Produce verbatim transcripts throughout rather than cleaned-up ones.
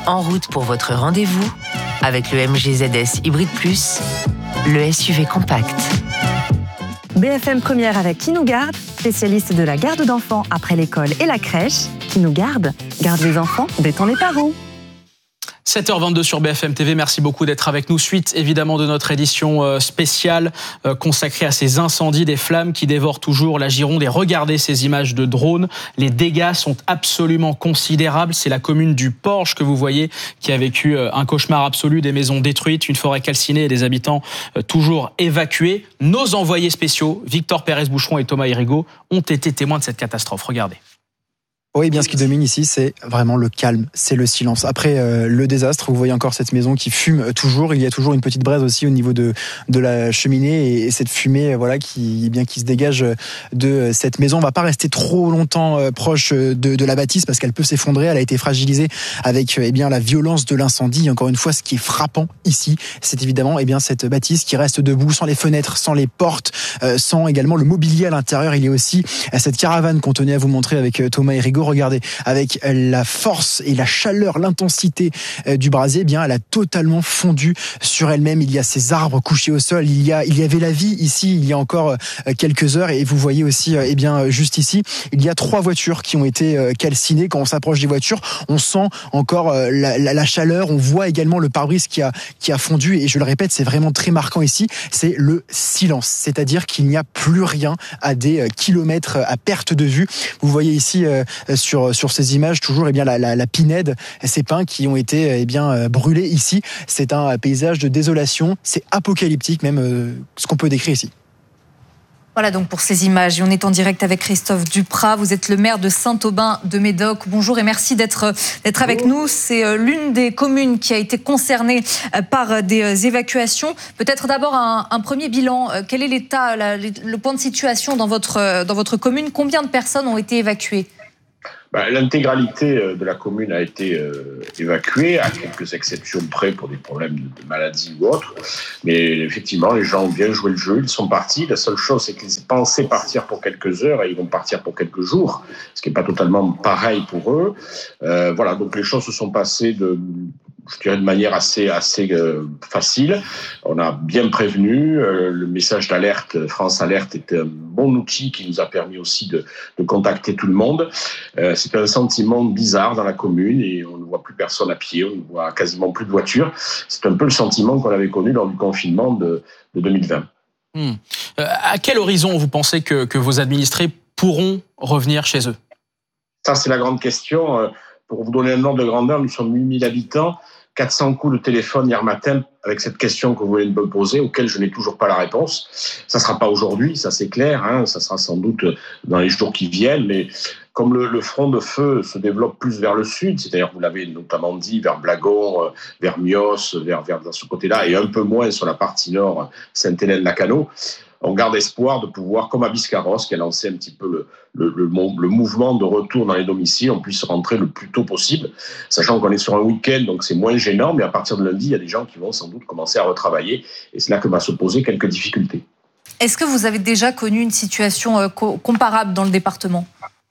En route pour votre rendez-vous avec le M G Z S Hybrid Plus, le S U V compact. B F M Première avec Qui nous garde, spécialiste de la garde d'enfants après l'école et la crèche. Qui nous garde, garde les enfants, détend les parents. sept heures vingt-deux sur B F M T V, merci beaucoup d'être avec nous. Suite évidemment de notre édition spéciale consacrée à ces incendies, des flammes qui dévorent toujours la Gironde. Et regardez ces images de drones, les dégâts sont absolument considérables. C'est la commune du Porge que vous voyez qui a vécu un cauchemar absolu, des maisons détruites, une forêt calcinée et des habitants toujours évacués. Nos envoyés spéciaux, Victor Pérez-Boucheron et Thomas Hérigaud, ont été témoins de cette catastrophe. Regardez. Oui, bien ce qui domine ici, c'est vraiment le calme, c'est le silence. Après euh, le désastre, vous voyez encore cette maison qui fume toujours. Il y a toujours une petite braise aussi au niveau de de la cheminée et, et cette fumée, voilà, qui eh bien qui se dégage de cette maison. On va pas rester trop longtemps euh, proche de de la bâtisse parce qu'elle peut s'effondrer. Elle a été fragilisée avec eh bien la violence de l'incendie. Et encore une fois, ce qui est frappant ici, c'est évidemment eh bien cette bâtisse qui reste debout, sans les fenêtres, sans les portes, euh, sans également le mobilier à l'intérieur. Il y a aussi euh, cette caravane qu'on tenait à vous montrer avec euh, Thomas Hérigaud. Regardez, avec la force et la chaleur, l'intensité du brasier, eh bien, elle a totalement fondu sur elle-même. Il y a ces arbres couchés au sol. Il y a, il y avait la vie ici il y a encore quelques heures. Et vous voyez aussi, eh bien, juste ici, il y a trois voitures qui ont été calcinées. Quand on s'approche des voitures, on sent encore la, la, la chaleur. On voit également le pare-brise qui a, qui a fondu. Et je le répète, c'est vraiment très marquant ici. C'est le silence. C'est-à-dire qu'il n'y a plus rien à des kilomètres à perte de vue. Vous voyez ici, euh, sur sur ces images toujours eh bien la, la, la pinède, ces pins qui ont été eh bien brûlés ici. C'est un paysage de désolation, c'est apocalyptique même euh, ce qu'on peut décrire ici. Voilà donc pour ces images. Et on est en direct avec Christophe Duprat. Vous êtes le maire de Saint-Aubin-de-Médoc. Bonjour et merci d'être, d'être avec nous. C'est l'une des communes qui a été concernée par des évacuations. Peut-être d'abord un, un premier bilan. Quel est l'état, la, le point de situation dans votre, dans votre commune? Combien de personnes ont été évacuées? Ben, l'intégralité de la commune a été euh, évacuée, à quelques exceptions près pour des problèmes de, de maladie ou autres. Mais effectivement, les gens ont bien joué le jeu, ils sont partis. La seule chose, c'est qu'ils pensaient partir pour quelques heures et ils vont partir pour quelques jours, ce qui n'est pas totalement pareil pour eux. Euh, voilà, donc les choses se sont passées de... je dirais de manière assez assez euh, facile. On a bien prévenu. Euh, le message d'alerte, France Alerte, était un bon outil qui nous a permis aussi de, de contacter tout le monde. Euh, c'est un sentiment bizarre dans la commune et on ne voit plus personne à pied, on ne voit quasiment plus de voitures. C'est un peu le sentiment qu'on avait connu lors du confinement de, de deux mille vingt. Mmh. Euh, à quel horizon vous pensez que, que vos administrés pourront revenir chez eux? Ça, c'est la grande question. Euh, Pour vous donner un ordre de grandeur, nous sommes huit mille habitants, quatre cents coups de téléphone hier matin avec cette question que vous venez de me poser, auquel je n'ai toujours pas la réponse. Ça ne sera pas aujourd'hui, ça c'est clair, hein, ça sera sans doute dans les jours qui viennent, mais comme le, le front de feu se développe plus vers le sud, c'est-à-dire, vous l'avez notamment dit, vers Blagon, vers Mios, vers, vers dans ce côté-là, et un peu moins sur la partie nord, Sainte-Hélène-Lacano, on garde espoir de pouvoir, comme à Biscarrosse, qui a lancé un petit peu le, le, le, le mouvement de retour dans les domiciles, on puisse rentrer le plus tôt possible, sachant qu'on est sur un week-end, donc c'est moins gênant, mais à partir de lundi, il y a des gens qui vont sans doute commencer à retravailler, et c'est là que va se poser quelques difficultés. Est-ce que vous avez déjà connu une situation euh, co- comparable dans le département ?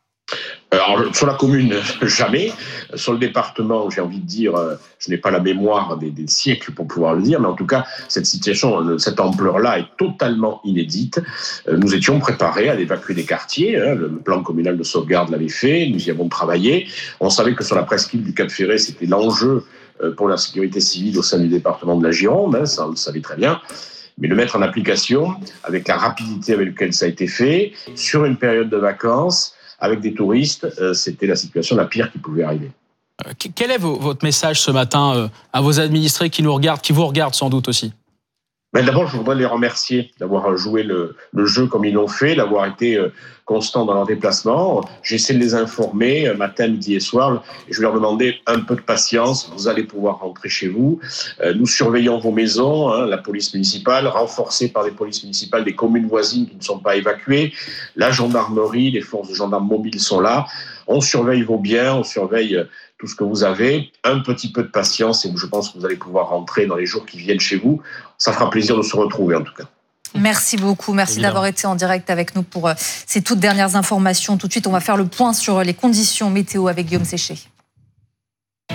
Alors, sur la commune, jamais. Sur le département, j'ai envie de dire, je n'ai pas la mémoire des, des siècles pour pouvoir le dire, mais en tout cas, cette situation, cette ampleur-là est totalement inédite. Nous étions préparés à évacuer des quartiers. Hein, le plan communal de sauvegarde l'avait fait, nous y avons travaillé. On savait que sur la presqu'île du Cap-Ferret, c'était l'enjeu pour la sécurité civile au sein du département de la Gironde, hein, ça on le savait très bien. Mais le mettre en application, avec la rapidité avec laquelle ça a été fait, sur une période de vacances, avec des touristes, euh, c'était la situation la pire qui pouvait arriver. Euh, quel est vos, votre message ce matin euh, à vos administrés qui nous regardent, qui vous regardent sans doute aussi ? Ben d'abord, je voudrais les remercier d'avoir joué le, le jeu comme ils l'ont fait, d'avoir été euh, constants dans leur déplacement. J'essaie de les informer euh, matin, midi et soir. Et je vais leur demander un peu de patience. Vous allez pouvoir rentrer chez vous. Euh, nous surveillons vos maisons, hein, la police municipale, renforcée par les polices municipales des communes voisines qui ne sont pas évacuées. La gendarmerie, les forces de gendarmes mobiles sont là. On surveille vos biens, on surveille tout ce que vous avez. Un petit peu de patience et je pense que vous allez pouvoir rentrer dans les jours qui viennent chez vous. Ça fera plaisir de se retrouver en tout cas. Merci beaucoup, merci Évidemment. d'avoir été en direct avec nous pour ces toutes dernières informations. Tout de suite, on va faire le point sur les conditions météo avec Guillaume Séché.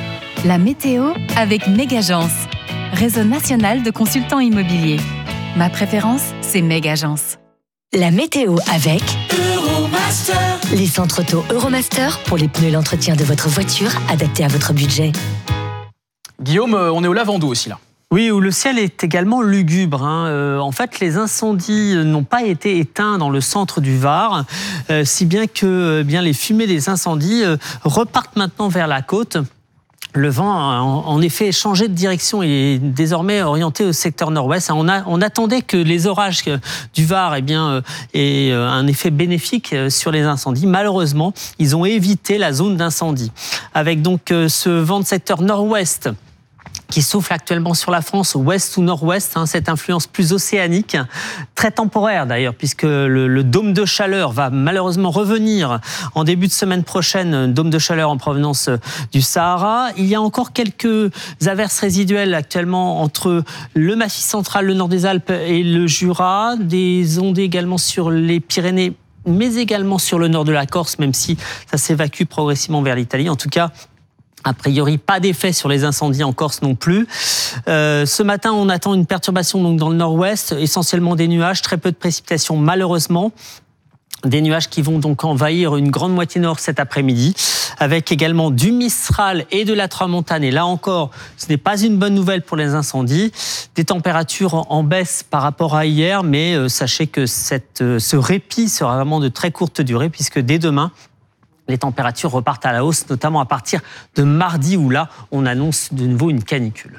La météo avec Megagence, réseau national de consultants immobiliers. Ma préférence, c'est Megagence. La météo avec Euromaster. Les centres auto Euromaster pour les pneus et l'entretien de votre voiture adaptés à votre budget. Guillaume, on est au Lavandou aussi là. Oui, où le ciel est également lugubre. Hein. Euh, en fait, les incendies n'ont pas été éteints dans le centre du Var, euh, si bien que euh, bien les fumées des incendies euh, repartent maintenant vers la côte. Le vent a en effet changé de direction et est désormais orienté au secteur nord-ouest. On, a, on attendait que les orages du Var eh bien, aient un effet bénéfique sur les incendies. Malheureusement, ils ont évité la zone d'incendie. Avec donc ce vent de secteur nord-ouest qui souffle actuellement sur la France, ouest ou nord-ouest, hein, cette influence plus océanique, très temporaire d'ailleurs, puisque le, le dôme de chaleur va malheureusement revenir en début de semaine prochaine, un dôme de chaleur en provenance du Sahara. Il y a encore quelques averses résiduelles actuellement entre le Massif central, le nord des Alpes et le Jura, des ondées également sur les Pyrénées, mais également sur le nord de la Corse, même si ça s'évacue progressivement vers l'Italie. En tout cas, a priori, pas d'effet sur les incendies en Corse non plus. Euh, ce matin, on attend une perturbation donc dans le nord-ouest, essentiellement des nuages, très peu de précipitations malheureusement. Des nuages qui vont donc envahir une grande moitié nord cet après-midi, avec également du Mistral et de la Tramontane. Et là encore, ce n'est pas une bonne nouvelle pour les incendies. Des températures en baisse par rapport à hier, mais euh, sachez que cette, euh, ce répit sera vraiment de très courte durée, puisque dès demain, les températures repartent à la hausse, notamment à partir de mardi où là, on annonce de nouveau une canicule.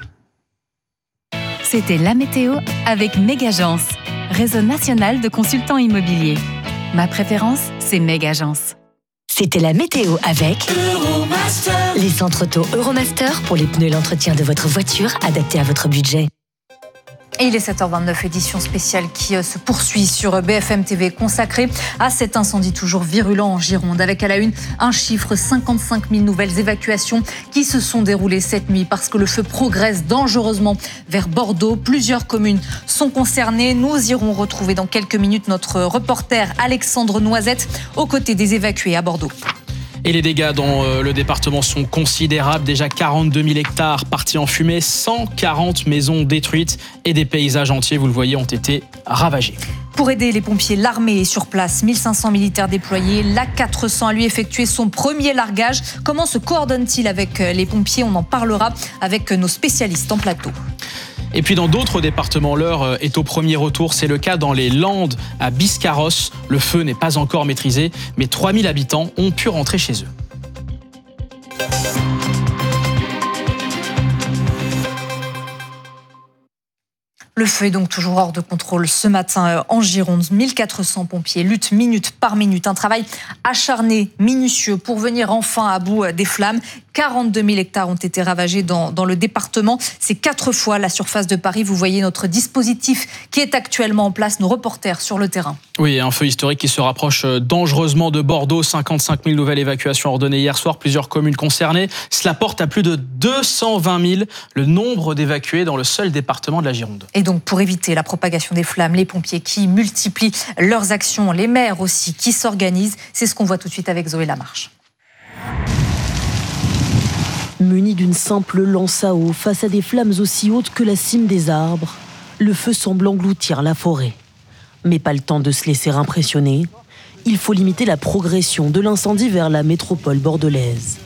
C'était la météo avec Megagence, réseau national de consultants immobiliers. Ma préférence, c'est Megagence. C'était la météo avec Euromaster. Les centres auto Euromaster pour les pneus et l'entretien de votre voiture adaptés à votre budget. Et il est sept heures vingt-neuf, édition spéciale qui se poursuit sur B F M T V, consacrée à cet incendie toujours virulent en Gironde. Avec à la une un chiffre, cinquante-cinq mille nouvelles évacuations qui se sont déroulées cette nuit parce que le feu progresse dangereusement vers Bordeaux. Plusieurs communes sont concernées. Nous irons retrouver dans quelques minutes notre reporter Alexandre Noisette aux côtés des évacués à Bordeaux. Et les dégâts dans le département sont considérables. Déjà quarante-deux mille hectares partis en fumée, cent quarante maisons détruites et des paysages entiers, vous le voyez, ont été ravagés. Pour aider les pompiers, l'armée est sur place. mille cinq cents militaires déployés. L'A quatre cents a lui effectué son premier largage. Comment se coordonne-t-il avec les pompiers ? On en parlera avec nos spécialistes en plateau. Et puis dans d'autres départements, l'heure est au premier retour. C'est le cas dans les Landes, à Biscarrosse. Le feu n'est pas encore maîtrisé, mais trois mille habitants ont pu rentrer chez eux. Le feu est donc toujours hors de contrôle ce matin en Gironde. mille quatre cents pompiers luttent minute par minute. Un travail acharné, minutieux pour venir enfin à bout des flammes. quarante-deux mille hectares ont été ravagés dans, dans le département. C'est quatre fois la surface de Paris. Vous voyez notre dispositif qui est actuellement en place, nos reporters sur le terrain. Oui, un feu historique qui se rapproche dangereusement de Bordeaux. cinquante-cinq mille nouvelles évacuations ordonnées hier soir. Plusieurs communes concernées. Cela porte à plus de deux cent vingt mille le nombre d'évacués dans le seul département de la Gironde. Et donc, pour éviter la propagation des flammes, les pompiers qui multiplient leurs actions, les maires aussi qui s'organisent. C'est ce qu'on voit tout de suite avec Zoé Lamarche. Muni d'une simple lance à eau face à des flammes aussi hautes que la cime des arbres, le feu semble engloutir la forêt. Mais pas le temps de se laisser impressionner. Il faut limiter la progression de l'incendie vers la métropole bordelaise.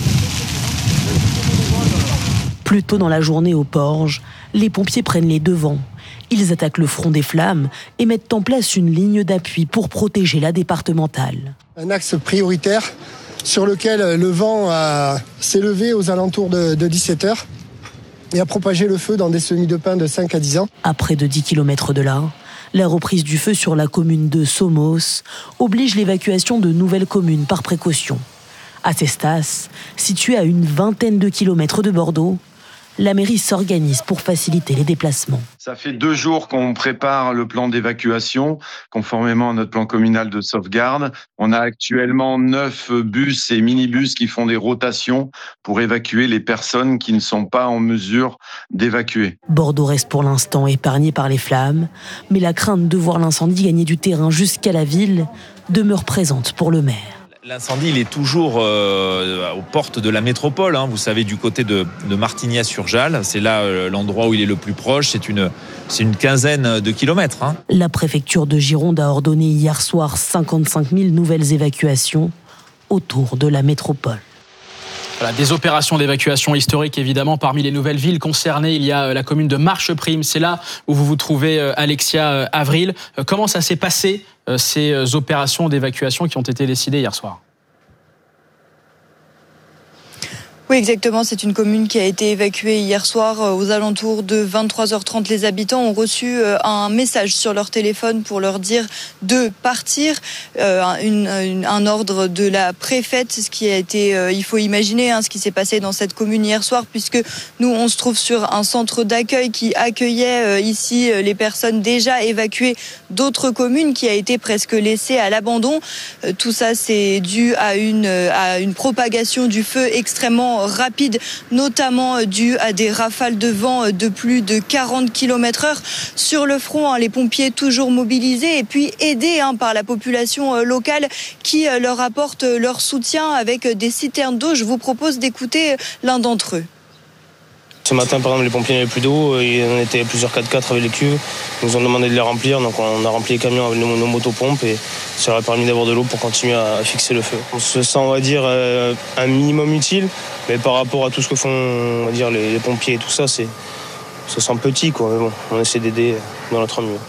Plus tôt dans la journée au Porge, les pompiers prennent les devants. Ils attaquent le front des flammes et mettent en place une ligne d'appui pour protéger la départementale. Un axe prioritaire sur lequel le vent a, s'est levé aux alentours de, de dix-sept heures et a propagé le feu dans des semis de pin de cinq à dix ans. À près de dix kilomètres de là, la reprise du feu sur la commune de Somos oblige l'évacuation de nouvelles communes par précaution. À Cestas, située à une vingtaine de kilomètres de Bordeaux, la mairie s'organise pour faciliter les déplacements. Ça fait deux jours qu'on prépare le plan d'évacuation, conformément à notre plan communal de sauvegarde. On a actuellement neuf bus et minibus qui font des rotations pour évacuer les personnes qui ne sont pas en mesure d'évacuer. Bordeaux reste pour l'instant épargné par les flammes, mais la crainte de voir l'incendie gagner du terrain jusqu'à la ville demeure présente pour le maire. L'incendie, il est toujours euh, aux portes de la métropole. Hein. Vous savez, du côté de, de Martignas-sur-Jalles, c'est là euh, l'endroit où il est le plus proche. C'est une, c'est une quinzaine de kilomètres. Hein. La préfecture de Gironde a ordonné hier soir cinquante-cinq mille nouvelles évacuations autour de la métropole. Voilà, des opérations d'évacuation historiques, évidemment. Parmi les nouvelles villes concernées, il y a la commune de Marcheprime. C'est là où vous vous trouvez, Alexia Avril. Comment ça s'est passé, ces opérations d'évacuation qui ont été décidées hier soir ? Oui, exactement. C'est une commune qui a été évacuée hier soir aux alentours de vingt-trois heures trente. Les habitants ont reçu un message sur leur téléphone pour leur dire de partir. Euh, une, une, un ordre de la préfète, ce qui a été, euh, il faut imaginer hein, ce qui s'est passé dans cette commune hier soir, puisque nous, on se trouve sur un centre d'accueil qui accueillait euh, ici euh, les personnes déjà évacuées d'autres communes, qui a été presque laissé à l'abandon. Euh, tout ça, c'est dû à une, à une propagation du feu extrêmement rapide, notamment dû à des rafales de vent de plus de quarante kilomètres heure. Sur le front, hein, les pompiers toujours mobilisés et puis aidés hein, par la population euh, locale qui euh, leur apporte leur soutien avec des citernes d'eau. Je vous propose d'écouter l'un d'entre eux. Ce matin, par exemple, les pompiers n'avaient plus d'eau, et on était plusieurs quatre quatre avec les cuves. Ils nous ont demandé de les remplir, donc on a rempli les camions avec nos, nos motopompes et ça leur a permis d'avoir de l'eau pour continuer à fixer le feu. On se sent, on va dire, un minimum utile, mais par rapport à tout ce que font, on va dire, les, les pompiers et tout ça, c'est, ça sent petit, quoi. Mais bon, on essaie d'aider dans notre mieux.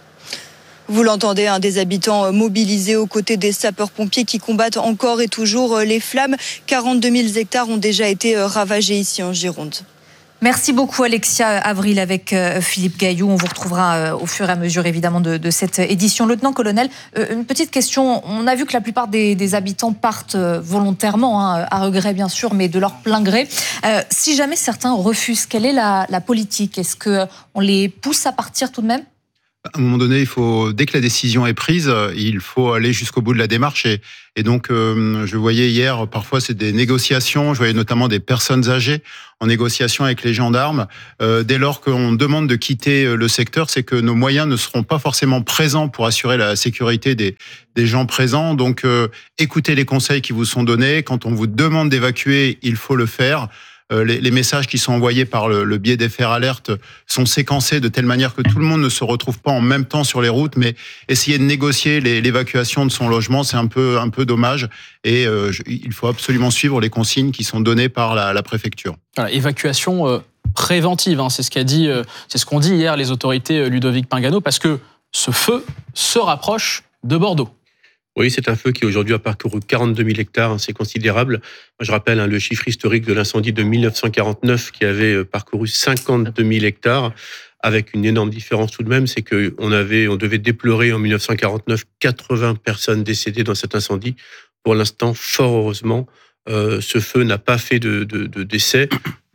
Vous l'entendez, hein, des habitants mobilisés aux côtés des sapeurs-pompiers qui combattent encore et toujours les flammes. quarante-deux mille hectares ont déjà été ravagés ici en Gironde. Merci beaucoup Alexia Avril avec euh, Philippe Gaillou. On vous retrouvera euh, au fur et à mesure évidemment de, de cette édition. Lieutenant-colonel, euh, une petite question. On a vu que la plupart des, des habitants partent euh, volontairement, hein, à regret bien sûr, mais de leur plein gré. Euh, si jamais certains refusent, quelle est la, la politique ? Est-ce qu'on les pousse à partir tout de même ? À un moment donné, il faut, dès que la décision est prise, il faut aller jusqu'au bout de la démarche. Et, et donc, euh, je voyais hier, parfois, c'est des négociations. Je voyais notamment des personnes âgées en négociation avec les gendarmes. Euh, dès lors qu'on demande de quitter le secteur, c'est que nos moyens ne seront pas forcément présents pour assurer la sécurité des, des gens présents. Donc, euh, écoutez les conseils qui vous sont donnés. Quand on vous demande d'évacuer, il faut le faire. Les, les messages qui sont envoyés par le, le biais des F R Alert sont séquencés de telle manière que tout le monde ne se retrouve pas en même temps sur les routes, mais essayer de négocier les, l'évacuation de son logement, c'est un peu, un peu dommage. Et euh, je, il faut absolument suivre les consignes qui sont données par la, la préfecture. Voilà, évacuation euh, préventive, hein, c'est ce qu'a dit, euh, c'est ce qu'ont dit hier les autorités euh, Ludovic Pingano, parce que ce feu se rapproche de Bordeaux. Oui, c'est un feu qui aujourd'hui a parcouru quarante-deux mille hectares, hein, c'est considérable. Moi, je rappelle hein, le chiffre historique de l'incendie de mille neuf cent quarante-neuf qui avait parcouru cinquante-deux mille hectares, avec une énorme différence tout de même, c'est qu'on avait, on devait déplorer en mille neuf cent quarante-neuf quatre-vingts personnes décédées dans cet incendie. Pour l'instant, fort heureusement, euh, ce feu n'a pas fait de, de, de décès.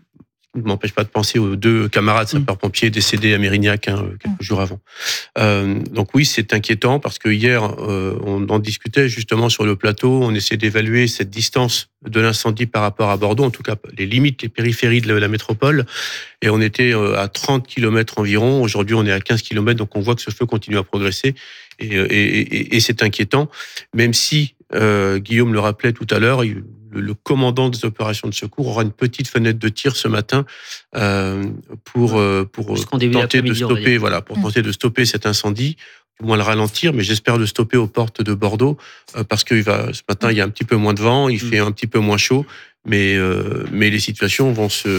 ne m'empêche pas de penser aux deux camarades sapeurs-pompiers décédés à Mérignac hein, quelques jours avant. Euh, donc oui, c'est inquiétant parce que hier, euh, on en discutait justement sur le plateau, on essayait d'évaluer cette distance de l'incendie par rapport à Bordeaux, en tout cas les limites, les périphéries de la métropole, et on était à trente kilomètres environ. Aujourd'hui, on est à quinze kilomètres, donc on voit que ce feu continue à progresser, et, et, et, et c'est inquiétant, même si, euh, Guillaume le rappelait tout à l'heure, il, Le, le commandant des opérations de secours aura une petite fenêtre de tir ce matin euh, pour euh, pour tenter de stopper voilà pour tenter de stopper cet incendie, du moins le ralentir, mais j'espère le stopper aux portes de Bordeaux euh, parce que il va ce matin il y a un petit peu moins de vent, il fait un petit peu moins chaud, mais euh, mais les situations vont se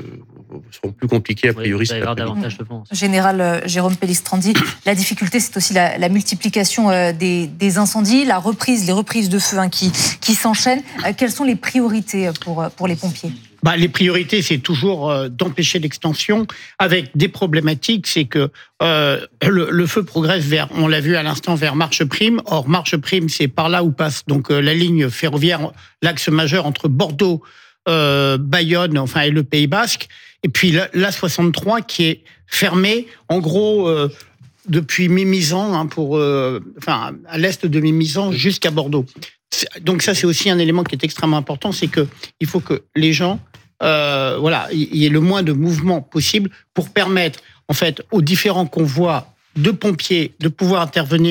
seront plus compliquées a priori. Oui, il va y avoir davantage de vent. Général euh, Jérôme Pellistrandi, la difficulté c'est aussi la, la multiplication euh, des, des incendies, la reprise, les reprises de feu hein, qui qui s'enchaînent. Euh, quelles sont les priorités pour pour les pompiers? Bah, les priorités, c'est toujours euh, d'empêcher l'extension, avec des problématiques, c'est que euh, le, le feu progresse vers, on l'a vu à l'instant, vers Marcheprime. Or, Marcheprime, c'est par là où passe donc euh, la ligne ferroviaire, l'axe majeur entre Bordeaux, euh, Bayonne, enfin et le Pays Basque, et puis l'A soixante-trois qui est fermé, en gros. Euh, depuis Mimizan, hein, pour, euh, enfin, à l'est de Mimizan jusqu'à Bordeaux. Donc ça, c'est aussi un élément qui est extrêmement important, c'est que il faut que les gens, euh, voilà, il y ait le moins de mouvement possible pour permettre, en fait, aux différents convois de pompiers de pouvoir intervenir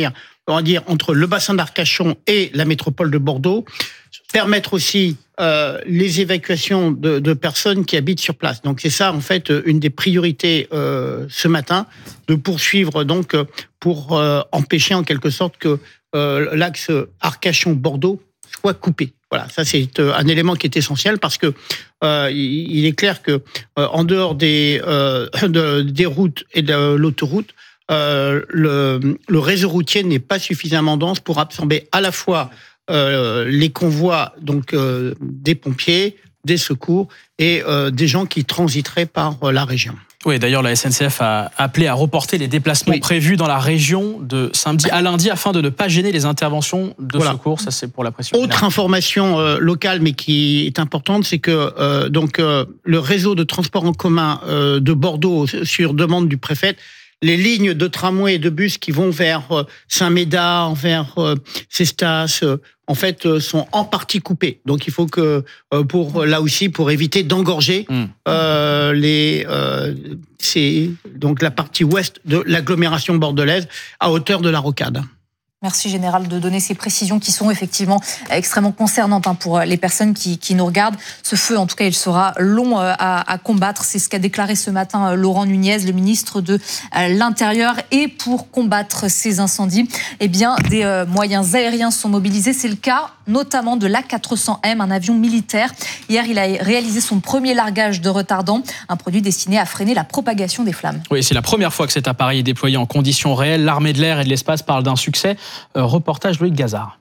on va dire, entre le bassin d'Arcachon et la métropole de Bordeaux, permettre aussi euh, les évacuations de, de personnes qui habitent sur place. Donc c'est ça en fait une des priorités euh, ce matin, de poursuivre donc pour euh, empêcher en quelque sorte que euh, l'axe Arcachon-Bordeaux soit coupé. Voilà, ça c'est un élément qui est essentiel parce que euh, il est clair que euh, en dehors des euh, de, des routes et de l'autoroute, euh, le, le réseau routier n'est pas suffisamment dense pour absorber à la fois euh, les convois donc euh, des pompiers, des secours et euh, des gens qui transiteraient par euh, la région. Oui, d'ailleurs, la S N C F a appelé à reporter les déplacements oui. prévus dans la région de samedi à lundi afin de ne pas gêner les interventions de voilà. secours. Ça, c'est pour la pression. Autre finale. information euh, locale, mais qui est importante, c'est que euh, donc euh, le réseau de transport en commun euh, de Bordeaux, sur demande du préfet, les lignes de tramway et de bus qui vont vers euh, Saint-Médard, vers euh, Cestas, euh, en fait, euh, sont en partie coupés. Donc, il faut que, euh, pour là aussi, pour éviter d'engorger mmh. euh, les, euh, c'est donc la partie ouest de l'agglomération bordelaise à hauteur de la Rocade. Merci Général de donner ces précisions qui sont effectivement extrêmement concernantes pour les personnes qui, qui nous regardent. Ce feu, en tout cas, il sera long à, à combattre. C'est ce qu'a déclaré ce matin Laurent Nunez, le ministre de l'Intérieur. Et pour combattre ces incendies, eh bien, des moyens aériens sont mobilisés. C'est le cas notamment de l'A quatre cents M, un avion militaire. Hier, il a réalisé son premier largage de retardant, un produit destiné à freiner la propagation des flammes. Oui, c'est la première fois que cet appareil est déployé en conditions réelles. L'armée de l'air et de l'espace parle d'un succès. Euh, reportage Loïc Gazard.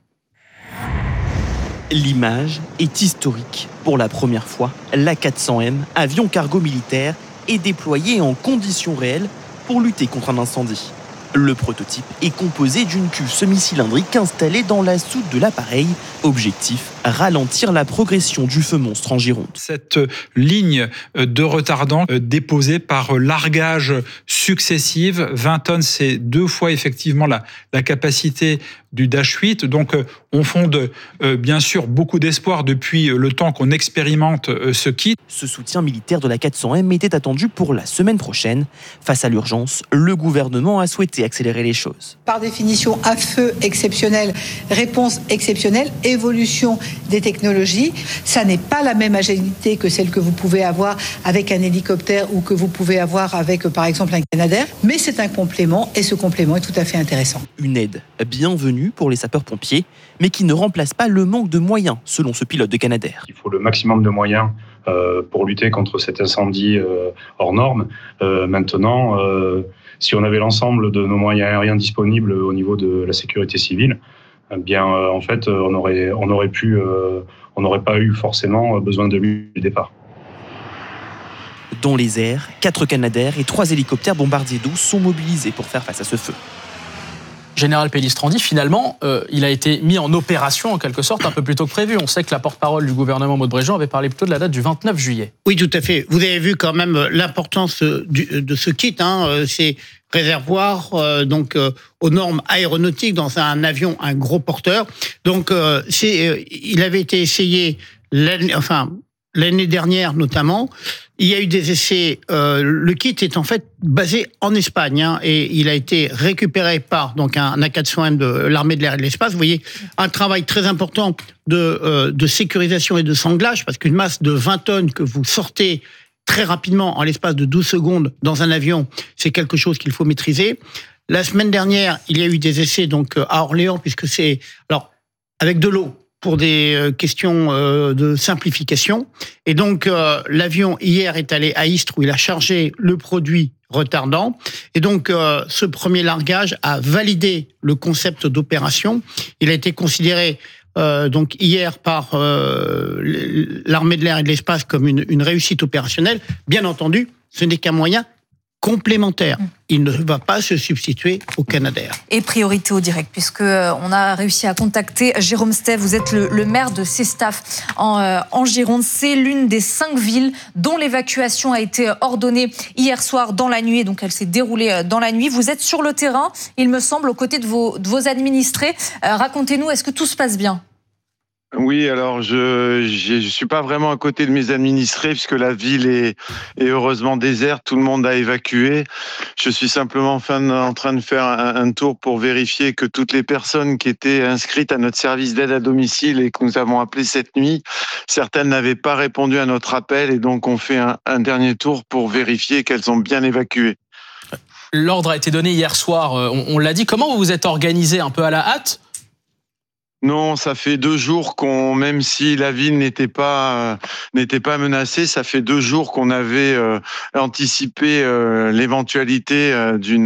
L'image est historique. Pour la première fois, l'A quatre cents M, avion cargo militaire, est déployé en conditions réelles pour lutter contre un incendie. Le prototype est composé d'une cuve semi-cylindrique installée dans la soute de l'appareil. Objectif, ralentir la progression du feu monstre en Gironde. Cette ligne de retardant déposée par largage successive, vingt tonnes, c'est deux fois effectivement la, la capacité du Dash huit. Donc on fonde euh, bien sûr beaucoup d'espoir depuis le temps qu'on expérimente euh, ce kit. Ce soutien militaire de l'A quatre cents M était attendu pour la semaine prochaine. Face à l'urgence, le gouvernement a souhaité accélérer les choses. Par définition, à feu exceptionnel, réponse exceptionnelle, évolution des technologies. Ça n'est pas la même agilité que celle que vous pouvez avoir avec un hélicoptère ou que vous pouvez avoir avec, par exemple, un Canadair, mais c'est un complément et ce complément est tout à fait intéressant. Une aide bienvenue pour les sapeurs-pompiers, mais qui ne remplace pas le manque de moyens, selon ce pilote de Canadair. Il faut le maximum de moyens euh, pour lutter contre cet incendie euh, hors norme. Euh, maintenant, euh, si on avait l'ensemble de nos moyens aériens disponibles au niveau de la sécurité civile, eh bien, euh, en fait, on aurait, on aurait pu, euh, on n'aurait pas eu forcément besoin de lui du départ. Dans les airs, quatre Canadair et trois hélicoptères bombardiers d'eau sont mobilisés pour faire face à ce feu. Général Pellistrandi, finalement, euh, il a été mis en opération en quelque sorte un peu plus tôt que prévu. On sait que la porte-parole du gouvernement Maud Bréjean avait parlé plutôt de la date du vingt-neuf juillet. Oui, tout à fait. Vous avez vu quand même l'importance du, de ce kit. Hein. C'est réservoir euh, donc euh, aux normes aéronautiques dans un avion, un gros porteur. Donc, euh, c'est, euh, il avait été essayé l'année, enfin l'année dernière notamment. Il y a eu des essais. Euh, le kit est en fait basé en Espagne hein, et il a été récupéré par donc un A quatre cents M de l'armée de l'air et de l'espace. Vous voyez un travail très important de, euh, de sécurisation et de sanglage parce qu'une masse de vingt tonnes que vous sortez très rapidement en l'espace de douze secondes dans un avion, c'est quelque chose qu'il faut maîtriser. La semaine dernière, il y a eu des essais donc à Orléans puisque c'est alors avec de l'eau. Pour des questions de simplification. Et donc, euh, l'avion, hier, est allé à Istres où il a chargé le produit retardant. Et donc, euh, ce premier largage a validé le concept d'opération. Il a été considéré euh, donc hier par euh, l'armée de l'air et de l'espace comme une, une réussite opérationnelle. Bien entendu, ce n'est qu'un moyen complémentaire. Il ne va pas se substituer au Canadair. Et priorité au direct, puisqu'on a réussi à contacter Jérôme Stève. Vous êtes le, le maire de Cestaf en, euh, en Gironde. C'est l'une des cinq villes dont l'évacuation a été ordonnée hier soir dans la nuit. Donc elle s'est déroulée dans la nuit. Vous êtes sur le terrain, il me semble, aux côtés de vos, de vos administrés. Euh, racontez-nous, est-ce que tout se passe bien ? Oui, alors je je suis pas vraiment à côté de mes administrés puisque la ville est, est heureusement déserte, tout le monde a évacué. Je suis simplement en, en train de faire un, un tour pour vérifier que toutes les personnes qui étaient inscrites à notre service d'aide à domicile et que nous avons appelé cette nuit, certaines n'avaient pas répondu à notre appel et donc on fait un, un dernier tour pour vérifier qu'elles ont bien évacué. L'ordre a été donné hier soir, on, on l'a dit. Comment vous vous êtes organisé, un peu à la hâte ? Non, ça fait deux jours qu'on, même si la ville n'était pas euh, n'était pas menacée, ça fait deux jours qu'on avait euh, anticipé euh, l'éventualité euh, d'une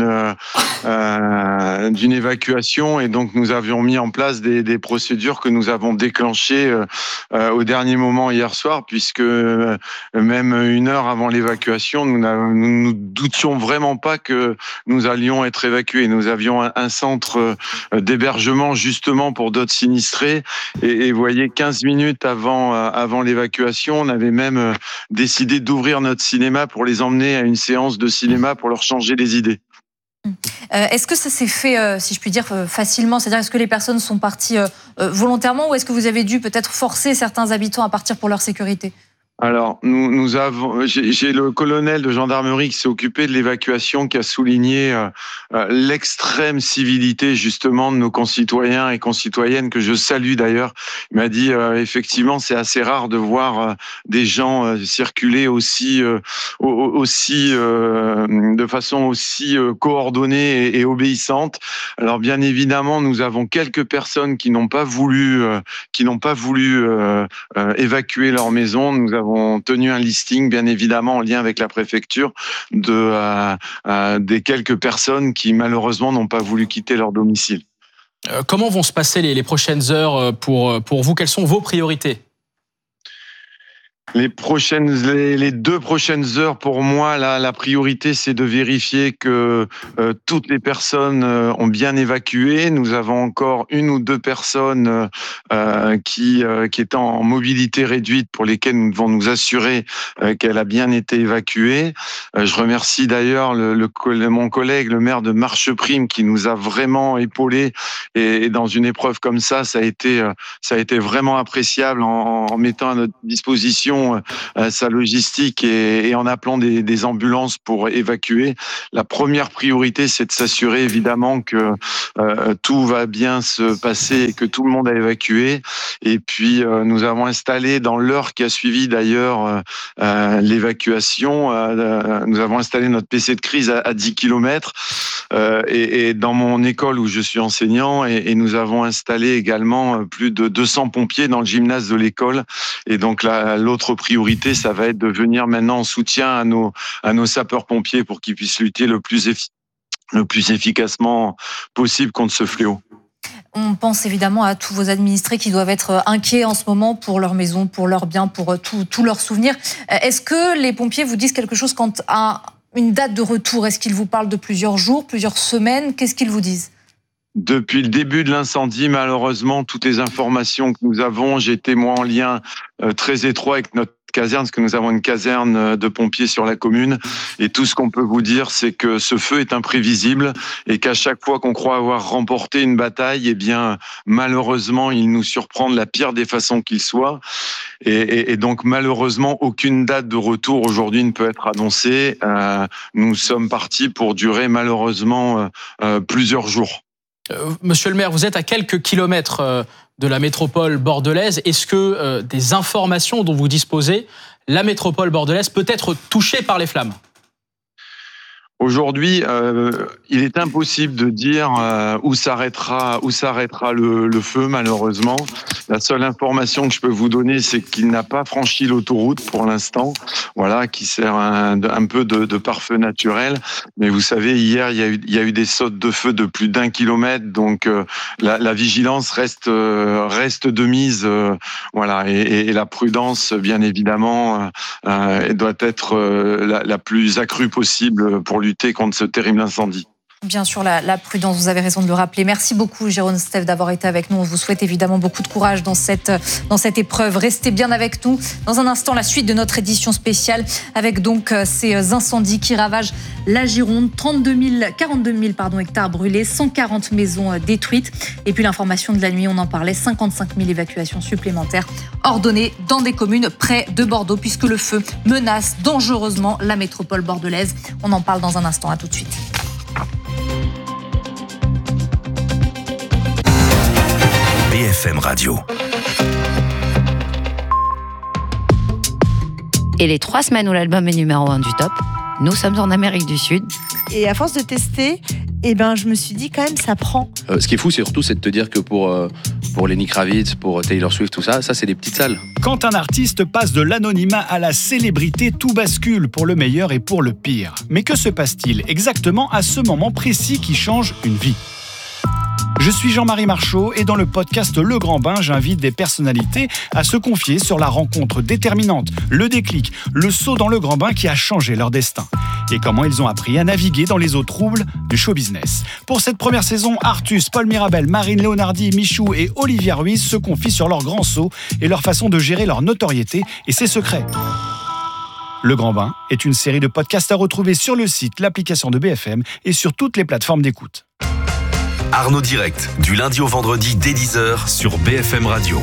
euh, d'une évacuation et donc nous avions mis en place des, des procédures que nous avons déclenchées euh, euh, au dernier moment hier soir, puisque euh, même une heure avant l'évacuation, nous nous nous doutions vraiment pas que nous allions être évacués. Nous avions un, un centre d'hébergement justement pour d'autres sinistrés et, et vous voyez, quinze minutes avant, euh, avant l'évacuation, on avait même euh, décidé d'ouvrir notre cinéma pour les emmener à une séance de cinéma pour leur changer les idées. Euh, est-ce que ça s'est fait, euh, si je puis dire, euh, facilement ? C'est-à-dire, est-ce que les personnes sont parties euh, euh, volontairement ou est-ce que vous avez dû peut-être forcer certains habitants à partir pour leur sécurité ? Alors, nous, nous avons, j'ai, j'ai le colonel de gendarmerie qui s'est occupé de l'évacuation, qui a souligné euh, euh, l'extrême civilité justement de nos concitoyens et concitoyennes, que je salue d'ailleurs. Il m'a dit euh, effectivement, c'est assez rare de voir euh, des gens euh, circuler aussi, euh, aussi euh, de façon aussi euh, coordonnée et, et obéissante. Alors, bien évidemment, nous avons quelques personnes qui n'ont pas voulu, euh, qui n'ont pas voulu euh, euh, évacuer leur maison. Nous avons avons tenu un listing, bien évidemment, en lien avec la préfecture, de, euh, euh, des quelques personnes qui, malheureusement, n'ont pas voulu quitter leur domicile. Euh, comment vont se passer les, les prochaines heures pour, pour vous ? Quelles sont vos priorités ? Les prochaines, les, les deux prochaines heures, pour moi, la, la priorité, c'est de vérifier que euh, toutes les personnes euh, ont bien évacué. Nous avons encore une ou deux personnes euh, qui, euh, qui étaient en mobilité réduite, pour lesquelles nous devons nous assurer euh, qu'elle a bien été évacuée. Euh, je remercie d'ailleurs le, le, mon collègue, le maire de Marcheprime, qui nous a vraiment épaulés. Et, et dans une épreuve comme ça, ça a été, ça a été vraiment appréciable en, en mettant à notre disposition Euh, sa logistique et, et en appelant des, des ambulances pour évacuer. La première priorité, c'est de s'assurer évidemment que euh, tout va bien se passer et que tout le monde a évacué. Et puis, euh, nous avons installé, dans l'heure qui a suivi d'ailleurs euh, l'évacuation, euh, nous avons installé notre P C de crise à, à dix kilomètres euh, et, et dans mon école où je suis enseignant, et, et nous avons installé également plus de deux cents pompiers dans le gymnase de l'école. Et donc là, l'autre priorité, ça va être de venir maintenant en soutien à nos, à nos sapeurs-pompiers pour qu'ils puissent lutter le plus, effi- le plus efficacement possible contre ce fléau. On pense évidemment à tous vos administrés qui doivent être inquiets en ce moment pour leur maison, pour leurs biens, pour tous leurs souvenirs. Est-ce que les pompiers vous disent quelque chose quant à une date de retour ? Est-ce qu'ils vous parlent de plusieurs jours, plusieurs semaines ? Qu'est-ce qu'ils vous disent ? Depuis le début de l'incendie, malheureusement, toutes les informations que nous avons, j'ai été moi en lien euh, très étroit avec notre caserne, parce que nous avons une caserne de pompiers sur la commune, et tout ce qu'on peut vous dire, c'est que ce feu est imprévisible et qu'à chaque fois qu'on croit avoir remporté une bataille, eh bien, malheureusement, il nous surprend de la pire des façons qu'il soit. Et, et, et donc, malheureusement, aucune date de retour aujourd'hui ne peut être annoncée. Euh, nous sommes partis pour durer, malheureusement, euh, euh, plusieurs jours. Euh, Monsieur le maire, vous êtes à quelques kilomètres euh, de la métropole bordelaise. Est-ce que euh, des informations dont vous disposez, la métropole bordelaise peut être touchée par les flammes ? Aujourd'hui, euh, il est impossible de dire euh, où s'arrêtera, où s'arrêtera le, le feu, malheureusement. La seule information que je peux vous donner, c'est qu'il n'a pas franchi l'autoroute pour l'instant, voilà, qui sert un, un peu de, de pare-feu naturel. Mais vous savez, hier, il y a eu, il y a eu des sautes de feu de plus d'un kilomètre, donc euh, la, la vigilance reste, euh, reste de mise, euh, voilà, et, et la prudence, bien évidemment, euh, doit être euh, la, la plus accrue possible pour lutter contre ce terrible incendie. Bien sûr, la, la prudence, vous avez raison de le rappeler. Merci beaucoup, Jérôme Steph, d'avoir été avec nous. On vous souhaite évidemment beaucoup de courage dans cette, dans cette épreuve. Restez bien avec nous. Dans un instant, la suite de notre édition spéciale avec donc ces incendies qui ravagent la Gironde. trente-deux mille, quarante-deux mille pardon, hectares brûlés, cent quarante maisons détruites. Et puis l'information de la nuit, on en parlait, cinquante-cinq mille évacuations supplémentaires ordonnées dans des communes près de Bordeaux, puisque le feu menace dangereusement la métropole bordelaise. On en parle dans un instant. À tout de suite. B F M Radio. Et les trois semaines où l'album est numéro un du top, nous sommes en Amérique du Sud. Et à force de tester, eh ben, je me suis dit quand même, ça prend. Euh, ce qui est fou, c'est surtout c'est de te dire que pour, euh, pour Lenny Kravitz, pour Taylor Swift, tout ça, ça c'est des petites salles. Quand un artiste passe de l'anonymat à la célébrité, tout bascule pour le meilleur et pour le pire. Mais que se passe-t-il exactement à ce moment précis qui change une vie ? Je suis Jean-Marie Marchaud et dans le podcast Le Grand Bain, j'invite des personnalités à se confier sur la rencontre déterminante, le déclic, le saut dans le grand bain qui a changé leur destin. Et comment ils ont appris à naviguer dans les eaux troubles du show business. Pour cette première saison, Artus, Paul Mirabel, Marine Léonardi, Michou et Olivia Ruiz se confient sur leur grand saut et leur façon de gérer leur notoriété et ses secrets. Le Grand Bain est une série de podcasts à retrouver sur le site, l'application de B F M et sur toutes les plateformes d'écoute. Arnaud Direct, du lundi au vendredi dès dix heures sur B F M Radio.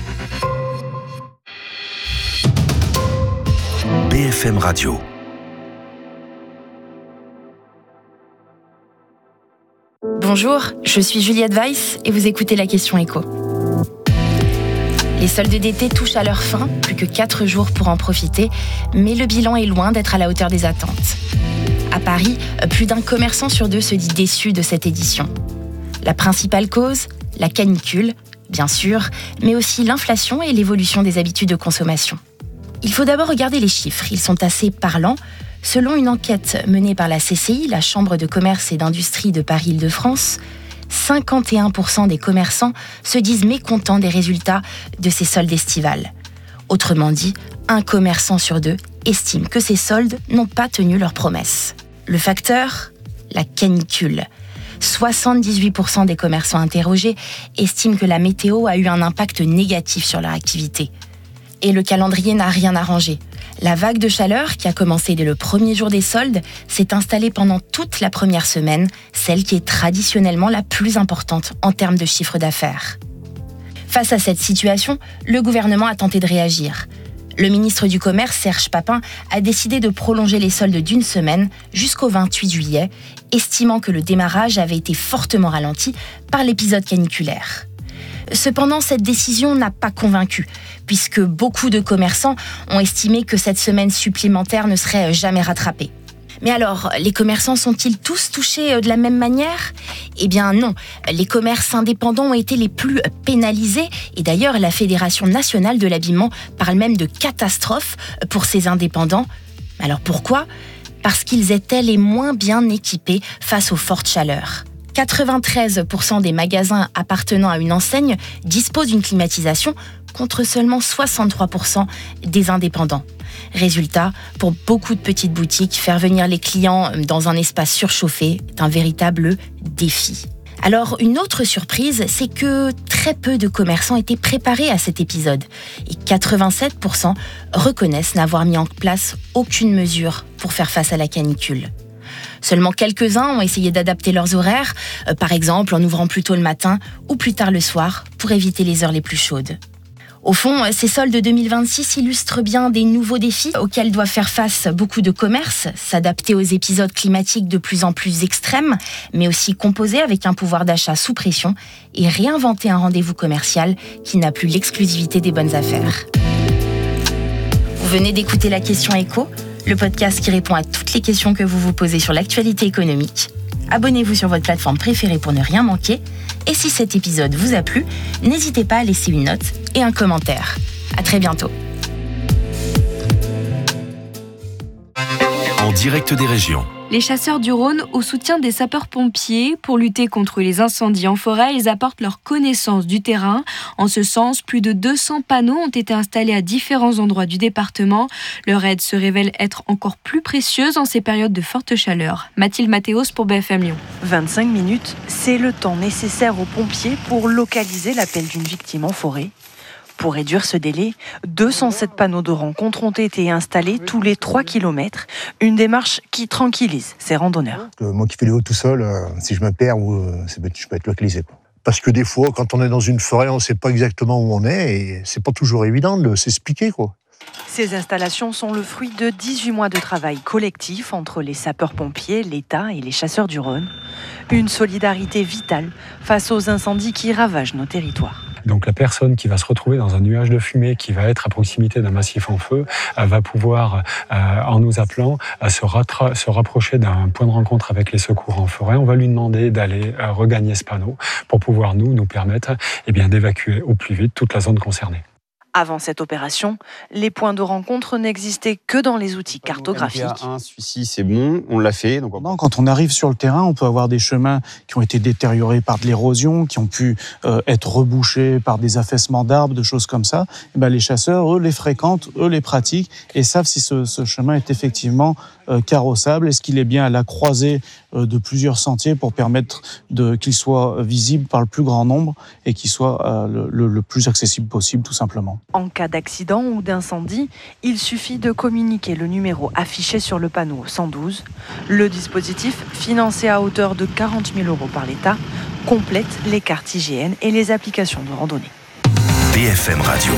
B F M Radio. Bonjour, je suis Juliette Weiss et vous écoutez La Question Éco. Les soldes d'été touchent à leur fin, plus que quatre jours pour en profiter, mais le bilan est loin d'être à la hauteur des attentes. À Paris, plus d'un commerçant sur deux se dit déçu de cette édition. La principale cause, la canicule, bien sûr, mais aussi l'inflation et l'évolution des habitudes de consommation. Il faut d'abord regarder les chiffres, ils sont assez parlants. Selon une enquête menée par la C C I, la Chambre de commerce et d'industrie de Paris-Île-de-France, cinquante et un pour cent des commerçants se disent mécontents des résultats de ces soldes estivales. Autrement dit, un commerçant sur deux estime que ces soldes n'ont pas tenu leurs promesses. Le facteur ? La canicule. soixante-dix-huit pour cent des commerçants interrogés estiment que la météo a eu un impact négatif sur leur activité. Et le calendrier n'a rien arrangé. La vague de chaleur, qui a commencé dès le premier jour des soldes, s'est installée pendant toute la première semaine, celle qui est traditionnellement la plus importante en termes de chiffre d'affaires. Face à cette situation, le gouvernement a tenté de réagir. Le ministre du Commerce, Serge Papin, a décidé de prolonger les soldes d'une semaine jusqu'au vingt-huit juillet, estimant que le démarrage avait été fortement ralenti par l'épisode caniculaire. Cependant, cette décision n'a pas convaincu, puisque beaucoup de commerçants ont estimé que cette semaine supplémentaire ne serait jamais rattrapée. Mais alors, les commerçants sont-ils tous touchés de la même manière ? Eh bien non, les commerces indépendants ont été les plus pénalisés et d'ailleurs la Fédération nationale de l'habillement parle même de catastrophe pour ces indépendants. Alors pourquoi ? Parce qu'ils étaient les moins bien équipés face aux fortes chaleurs. quatre-vingt-treize pour cent des magasins appartenant à une enseigne disposent d'une climatisation contre seulement soixante-trois pour cent des indépendants. Résultat, pour beaucoup de petites boutiques, faire venir les clients dans un espace surchauffé est un véritable défi. Alors, une autre surprise, c'est que très peu de commerçants étaient préparés à cet épisode et quatre-vingt-sept pour cent reconnaissent n'avoir mis en place aucune mesure pour faire face à la canicule. Seulement quelques-uns ont essayé d'adapter leurs horaires, euh, par exemple en ouvrant plus tôt le matin ou plus tard le soir pour éviter les heures les plus chaudes. Au fond, ces soldes deux mille vingt-six illustrent bien des nouveaux défis auxquels doivent faire face beaucoup de commerces, s'adapter aux épisodes climatiques de plus en plus extrêmes, mais aussi composer avec un pouvoir d'achat sous pression et réinventer un rendez-vous commercial qui n'a plus l'exclusivité des bonnes affaires. Vous venez d'écouter La Question Éco, le podcast qui répond à toutes les questions que vous vous posez sur l'actualité économique. Abonnez-vous sur votre plateforme préférée pour ne rien manquer. Et si cet épisode vous a plu, n'hésitez pas à laisser une note et un commentaire. À très bientôt. En direct des régions. Les chasseurs du Rhône, au soutien des sapeurs-pompiers, pour lutter contre les incendies en forêt, ils apportent leur connaissance du terrain. En ce sens, plus de deux cents panneaux ont été installés à différents endroits du département. Leur aide se révèle être encore plus précieuse en ces périodes de forte chaleur. Mathilde Mathéos pour B F M Lyon. vingt-cinq minutes, c'est le temps nécessaire aux pompiers pour localiser l'appel d'une victime en forêt. Pour réduire ce délai, deux cent sept panneaux de rencontre ont été installés tous les trois kilomètres. Une démarche qui tranquillise ces randonneurs. Moi qui fais les hauts tout seul, euh, si je me perds, euh, je peux être localisé. Quoi. Parce que des fois, quand on est dans une forêt, on ne sait pas exactement où on est et c'est pas toujours évident de s'expliquer, quoi. Ces installations sont le fruit de dix-huit mois de travail collectif entre les sapeurs-pompiers, l'État et les chasseurs du Rhône. Une solidarité vitale face aux incendies qui ravagent nos territoires. Donc la personne qui va se retrouver dans un nuage de fumée, qui va être à proximité d'un massif en feu, va pouvoir, en nous appelant, se, rattra- se rapprocher d'un point de rencontre avec les secours en forêt. On va lui demander d'aller regagner ce panneau pour pouvoir nous, nous permettre eh bien, d'évacuer au plus vite toute la zone concernée. Avant cette opération, les points de rencontre n'existaient que dans les outils cartographiques. un, celui-ci, c'est bon, on l'a fait. Donc... Quand on arrive sur le terrain, on peut avoir des chemins qui ont été détériorés par de l'érosion, qui ont pu euh, être rebouchés par des affaissements d'arbres, de choses comme ça. Et ben, les chasseurs, eux, les fréquentent, eux, les pratiquent et savent si ce, ce chemin est effectivement euh, carrossable. Est-ce qu'il est bien à la croisée euh, de plusieurs sentiers pour permettre de, qu'il soit visible par le plus grand nombre et qu'il soit euh, le, le, le plus accessible possible, tout simplement. En cas d'accident ou d'incendie, il suffit de communiquer le numéro affiché sur le panneau cent douze. Le dispositif, financé à hauteur de quarante mille euros par l'État, complète les cartes I G N et les applications de randonnée. B F M Radio.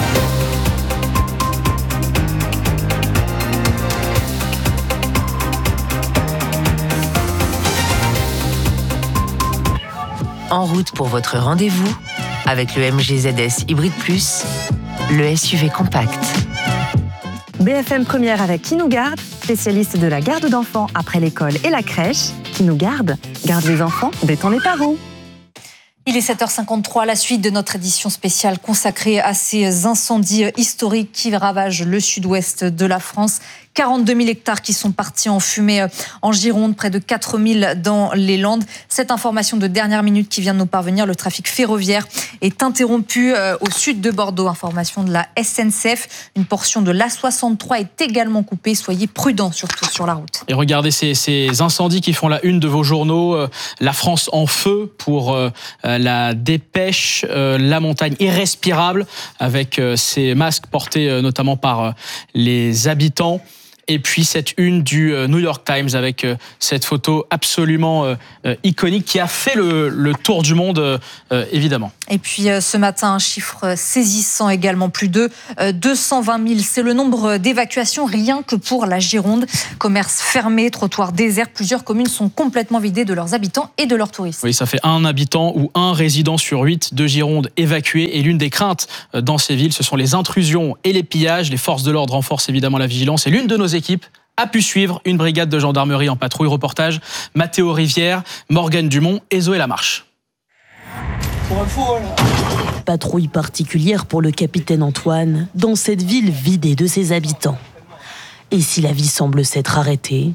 En route pour votre rendez-vous avec le M G Z S Hybrid Plus, le S U V compact. B F M Première avec Qui nous garde, spécialiste de la garde d'enfants après l'école et la crèche. Qui nous garde, garde les enfants, détend les parents. Il est sept heures cinquante-trois, la suite de notre édition spéciale consacrée à ces incendies historiques qui ravagent le sud-ouest de la France. quarante-deux mille hectares qui sont partis en fumée en Gironde, près de quatre mille dans les Landes. Cette information de dernière minute qui vient de nous parvenir, le trafic ferroviaire est interrompu au sud de Bordeaux. Information de la S N C F. Une portion de l'A soixante-trois est également coupée. Soyez prudents, surtout sur la route. Et regardez ces, ces incendies qui font la une de vos journaux. La France en feu pour la dépêche. La montagne irrespirable avec ces masques portés notamment par les habitants. Et puis cette une du New York Times avec cette photo absolument euh, iconique qui a fait le, le tour du monde, euh, évidemment. Et puis euh, ce matin, un chiffre saisissant également, plus de euh, deux cent vingt mille. C'est le nombre d'évacuations rien que pour la Gironde. Commerces fermés, trottoirs déserts, plusieurs communes sont complètement vidées de leurs habitants et de leurs touristes. Oui, ça fait un habitant ou un résident sur huit de Gironde évacué. Et l'une des craintes dans ces villes, ce sont les intrusions et les pillages. Les forces de l'ordre renforcent évidemment la vigilance. Et l'une de nos équipe a pu suivre une brigade de gendarmerie en patrouille. Reportage Mathéo Rivière, Morgane Dumont et Zoé Lamarche. Patrouille particulière pour le capitaine Antoine dans cette ville vidée de ses habitants. Et si la vie semble s'être arrêtée,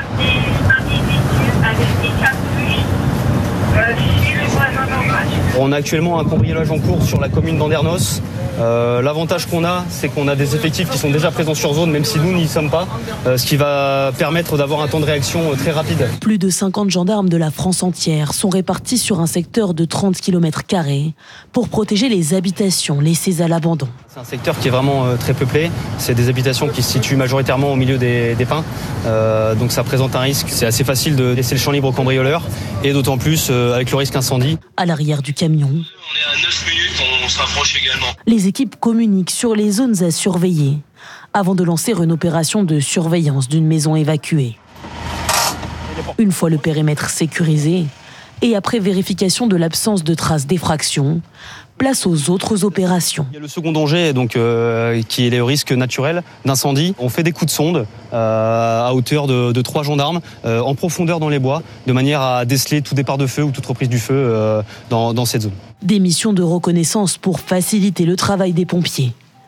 on a actuellement un cambriolage en cours sur la commune d'Andernos. Euh, l'avantage qu'on a, c'est qu'on a des effectifs qui sont déjà présents sur zone, même si nous n'y sommes pas, euh, ce qui va permettre d'avoir un temps de réaction euh, très rapide. Plus de cinquante gendarmes de la France entière sont répartis sur un secteur de trente kilomètres carrés pour protéger les habitations laissées à l'abandon. C'est un secteur qui est vraiment euh, très peuplé. C'est des habitations qui se situent majoritairement au milieu des, des pins. Euh, donc ça présente un risque. C'est assez facile de laisser le champ libre aux cambrioleurs, et d'autant plus euh, avec le risque incendie. À l'arrière du camion, on est à neuf minutes, on se rapproche également. Les équipes communiquent sur les zones à surveiller avant de lancer une opération de surveillance d'une maison évacuée. Une fois le périmètre sécurisé et après vérification de l'absence de traces d'effraction, place aux autres opérations. Il y a le second danger, donc, euh, qui est le risque naturel d'incendie. On fait des coups de sonde euh, à hauteur de, de trois gendarmes euh, en profondeur dans les bois, de manière à déceler tout départ de feu ou toute reprise du feu euh, dans, dans cette zone. Des missions de reconnaissance pour faciliter le travail des pompiers.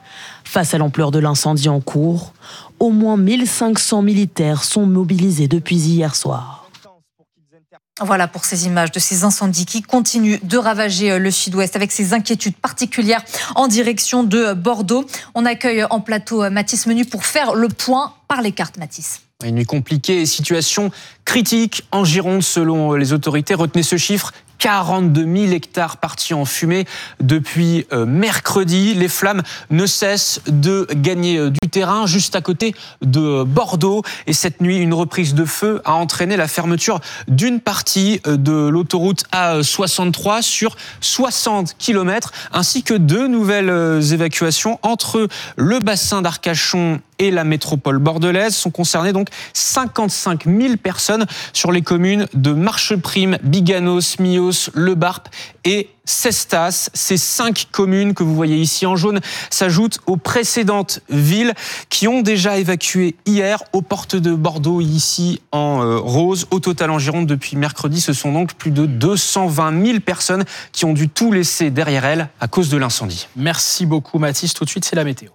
Face à l'ampleur de l'incendie en cours, au moins mille cinq cents militaires sont mobilisés depuis hier soir. Voilà pour ces images de ces incendies qui continuent de ravager le sud-ouest avec ces inquiétudes particulières en direction de Bordeaux. On accueille en plateau Mathis Menu pour faire le point par les cartes, Mathis. Une nuit compliquée et situation critique en Gironde selon les autorités. Retenez ce chiffre, quarante-deux mille hectares partis en fumée depuis euh, mercredi. Les flammes ne cessent de gagner euh, du terrain juste à côté de Bordeaux. Et cette nuit, une reprise de feu a entraîné la fermeture d'une partie euh, de l'autoroute A soixante-trois sur soixante kilomètres, ainsi que deux nouvelles euh, évacuations entre le bassin d'Arcachon et la métropole bordelaise. Sont concernées donc cinquante-cinq mille personnes sur les communes de Marcheprime, Biganos, Millos, Le Barp et Cestas. Ces cinq communes que vous voyez ici en jaune s'ajoutent aux précédentes villes qui ont déjà évacué hier aux portes de Bordeaux, ici en euh, rose. Au total en Gironde, depuis mercredi, ce sont donc plus de deux cent vingt mille personnes qui ont dû tout laisser derrière elles à cause de l'incendie. Merci beaucoup Mathis. Tout de suite, c'est la météo.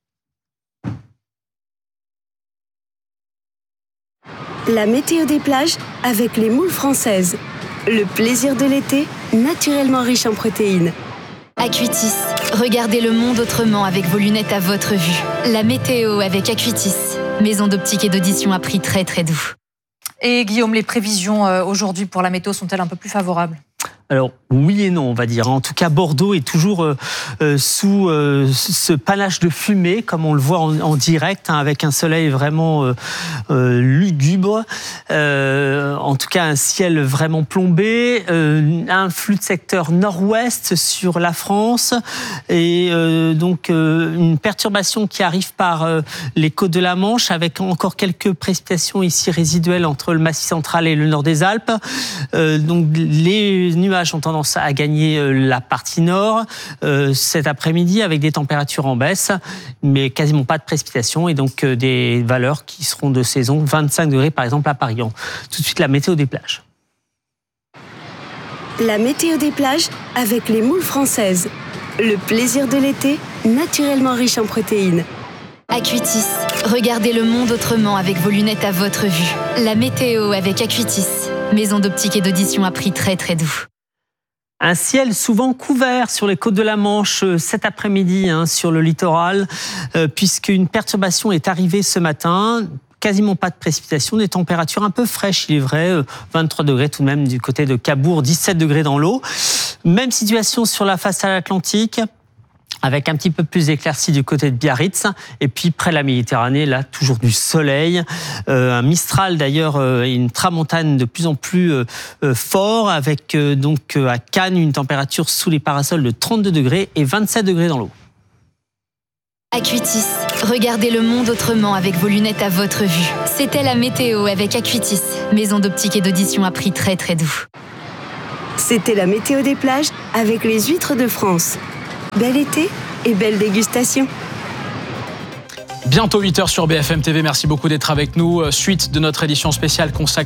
La météo des plages avec les moules françaises. Le plaisir de l'été, naturellement riche en protéines. Acuitis, regardez le monde autrement avec vos lunettes à votre vue. La météo avec Acuitis, maison d'optique et d'audition à prix très très doux. Et Guillaume, les prévisions aujourd'hui pour la météo sont-elles un peu plus favorables ? Alors oui et non, on va dire. En tout cas, Bordeaux est toujours euh, euh, sous euh, ce panache de fumée, comme on le voit en, en direct, hein, avec un soleil vraiment euh, euh, lugubre. Euh, en tout cas, un ciel vraiment plombé, euh, un flux de secteur nord-ouest sur la France, et euh, donc euh, une perturbation qui arrive par euh, les côtes de la Manche, avec encore quelques précipitations ici résiduelles entre le Massif central et le nord des Alpes. Euh, donc les nuages ont tendance à gagner la partie nord euh, cet après-midi avec des températures en baisse, mais quasiment pas de précipitations et donc euh, des valeurs qui seront de saison, vingt-cinq degrés par exemple à Paris. Tout de suite la météo des plages. La météo des plages avec les moules françaises. Le plaisir de l'été, naturellement riche en protéines. Acuitis, regardez le monde autrement avec vos lunettes à votre vue. La météo avec Acuitis, maison d'optique et d'audition à prix très très doux. Un ciel souvent couvert sur les côtes de la Manche cet après-midi, hein, sur le littoral, euh, puisqu'une perturbation est arrivée ce matin. Quasiment pas de précipitations, des températures un peu fraîches, il est vrai, euh, vingt-trois degrés tout de même du côté de Cabourg, dix-sept degrés dans l'eau. Même situation sur la façade atlantique, avec un petit peu plus d'éclaircies du côté de Biarritz. Et puis près de la Méditerranée, là, toujours du soleil. Euh, un Mistral d'ailleurs, euh, une tramontane de plus en plus euh, euh, fort, avec euh, donc euh, à Cannes une température sous les parasols de trente-deux degrés et vingt-sept degrés dans l'eau. Acuitis, regardez le monde autrement avec vos lunettes à votre vue. C'était la météo avec Acuitis, maison d'optique et d'audition à prix très très doux. C'était la météo des plages avec les huîtres de France. Bel été et belle dégustation. Bientôt huit heures sur B F M T V. Merci beaucoup d'être avec nous. Suite de notre édition spéciale consacrée